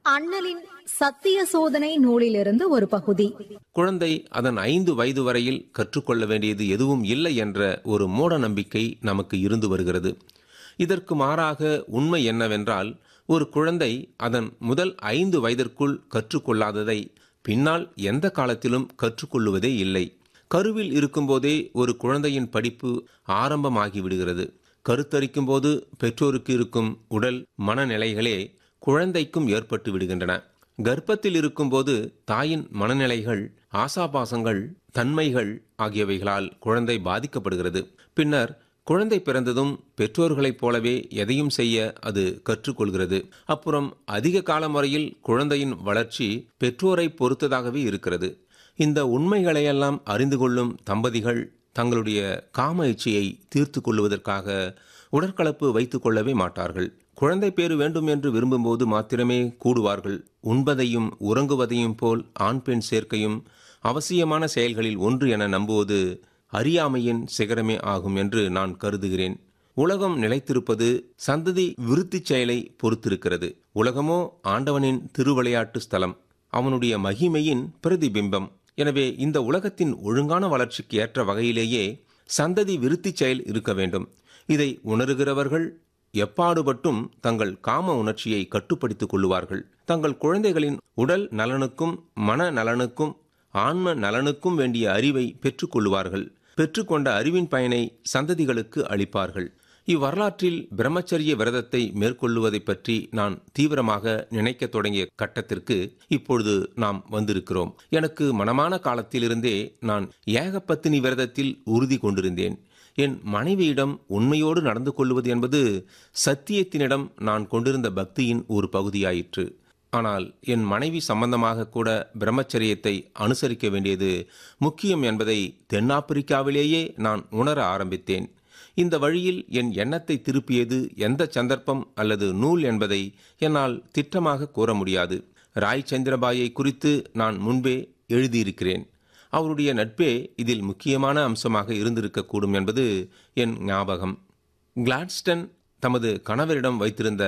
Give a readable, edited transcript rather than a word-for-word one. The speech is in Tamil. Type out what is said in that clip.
அண்ணலின் சத்திய சோதனை நூலிலிருந்து ஒரு பகுதி. குழந்தை அதன் 5 வயது வரையில் கற்றுக்கொள்ள வேண்டியது எதுவும் இல்லை என்ற ஒரு மூட நம்பிக்கை நமக்கு இருந்து வருகிறது. இதற்கு மாறாக உண்மை என்னவென்றால், ஒரு குழந்தை அதன் முதல் 5 வயதிற்குள் கற்றுக்கொள்ளாததை பின்னால் எந்த காலத்திலும் கற்றுக்கொள்ளுவதே இல்லை. கருவில் இருக்கும்போதே ஒரு குழந்தையின் படிப்பு ஆரம்பமாகிவிடுகிறது. கருத்தரிக்கும் போது பெற்றோருக்கு இருக்கும் உடல் மனநிலைகளே குழந்தைக்கும் ஏற்பட்டு விடுகின்றன. கர்ப்பத்தில் இருக்கும்போது தாயின் மனநிலைகள், ஆசாபாசங்கள், தன்மைகள் ஆகியவைகளால் குழந்தை பாதிக்கப்படுகிறது. பின்னர் குழந்தை பிறந்ததும் பெற்றோர்களைப் போலவே எதையும் செய்ய அது கற்றுக்கொள்கிறது. அப்புறம் அதிக காலம் வரையில் குழந்தையின் வளர்ச்சி பெற்றோரை பொறுத்ததாகவே இருக்கிறது. இந்த உண்மைகளையெல்லாம் அறிந்து கொள்ளும் தம்பதிகள் தங்களுடைய காம இச்சையை தீர்த்து கொள்வதற்காக உடற்கலப்பு வைத்துக் கொள்ளவே மாட்டார்கள். குழந்தை பேறு வேண்டும் என்று விரும்பும்போது மாத்திரமே கூடுவார்கள். உண்பதையும் உறங்குவதையும் போல் ஆண் பெண் சேர்க்கையும் அவசியமான செயல்களில் ஒன்று என நம்புவது அறியாமையின் சிகரமே ஆகும் என்று நான் கருதுகிறேன். உலகம் நிலைத்திருப்பது சந்ததி விருத்தி செயலை பொறுத்திருக்கிறது. உலகமோ ஆண்டவனின் திருவிளையாட்டு ஸ்தலம், அவனுடைய மகிமையின் பிரதிபிம்பம். எனவே இந்த உலகத்தின் ஒழுங்கான வளர்ச்சிக்கு ஏற்ற வகையிலேயே சந்ததி விருத்தி செயல் இருக்க வேண்டும். இதை உணர்கிறவர்கள் எப்பாடுபட்டும் தங்கள் காம உணர்ச்சியை கட்டுப்படுத்திக் கொள்ளுவார்கள். தங்கள் குழந்தைகளின் உடல் நலனுக்கும் மன நலனுக்கும் ஆன்ம நலனுக்கும் வேண்டிய அறிவை பெற்றுக்கொள்ளுவார்கள். பெற்றுக்கொண்ட அறிவின் பயனை சந்ததிகளுக்கு அளிப்பார்கள். இவ்வரலாற்றில் பிரம்மச்சரிய விரதத்தை மேற்கொள்ளுவதை பற்றி நான் தீவிரமாக நினைக்க தொடங்கிய கட்டத்திற்கு இப்பொழுது நாம் வந்திருக்கிறோம். எனக்கு மனமான காலத்திலிருந்தே நான் ஏகபத்தினி விரதத்தில் உறுதி கொண்டிருந்தேன். என் மனைவியிடம் உண்மையோடு நடந்து கொள்வது என்பது சத்தியத்தினிடம் நான் கொண்டிருந்த பக்தியின் ஒரு பகுதியாயிற்று. ஆனால் என் மனைவி சம்பந்தமாக கூட பிரம்மச்சரியத்தை அனுசரிக்க வேண்டியது முக்கியம் என்பதை தென்னாப்பிரிக்காவிலேயே நான் உணர ஆரம்பித்தேன். இந்த வழியில் என் எண்ணத்தை திருப்பியது எந்த சந்தர்ப்பம் அல்லது நூல் என்பதை என்னால் திட்டமாக கூற முடியாது. ராய் சந்திரபாயை குறித்து நான் முன்பே எழுதியிருக்கிறேன். அவருடைய நட்பே இதில் முக்கியமான அம்சமாக இருந்திருக்கக்கூடும் என்பது என் ஞாபகம். கிளாட்ஸ்டன் தமது கணவரிடம் வைத்திருந்த